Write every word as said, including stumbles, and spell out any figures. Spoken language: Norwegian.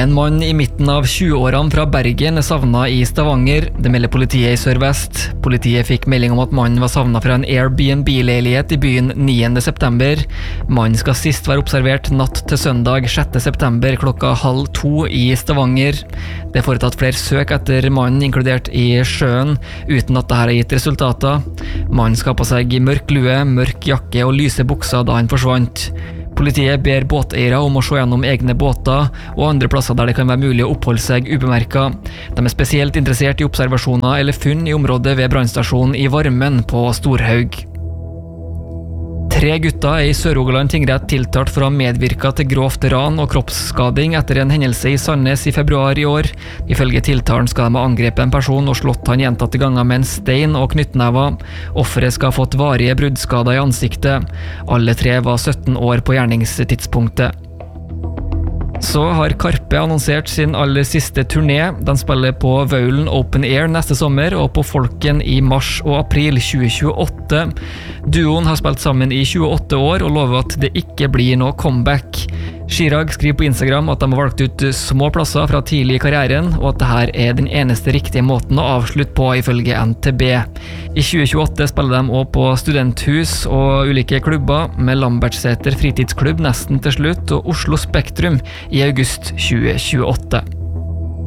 En mann i midten av tjue-årene fra Bergen er savnet i Stavanger. Det melder politiet i Sør-Vest. Politiet fikk melding om at mannen var savnet fra en Airbnb-leilighet i byen niende september. Mannen skal sist være observert natt til søndag sjette september klokka halv to i Stavanger. Det er foretatt flere søk etter mannen, inkludert i sjøen, uten at dette har gitt resultater. Mannen skal på seg i mørk lue, mørk jakke og lyse bukser da han forsvant. Politiet ber båteiere om å se gjennom egne båter og andre plasser der det kan være mulig å oppholde seg ubemerket. De er spesielt interessert i observasjoner eller funn i området ved brannstasjonen i Varmen på Storhaug. Tre gutter er i Sør-Rogaland tingrett tiltalt for å ha medvirket til grovt ran og kroppsskading etter en hendelse i Sandnes i februar i år. Ifølge tiltalen skal de ha angrepet en person og slått han gjentatte ganger med en stein og knyttnever. Offeret skal ha fått varige bruddskader i ansiktet. Alle tre var sytten år på gjerningstidspunktet. Så har Karpe annonsert sin aller siste turné. Den spiller på Vaulen Open Air neste sommer og på Folken i mars og april tjue tjueåtte. Duoen har spilt sammen i tjueåtte år og lover at det ikke blir noe comeback. Chirag skriver på Instagram at de har valgt ut små plasser fra tidlig i karrieren, og at dette er den eneste riktige måten å avslutte på ifølge N T B. I tjue tjueåtte spiller de også på studenthus og ulike klubber, med Lambertseter fritidsklubb nesten til slutt og Oslo Spektrum i august tjue tjueåtte.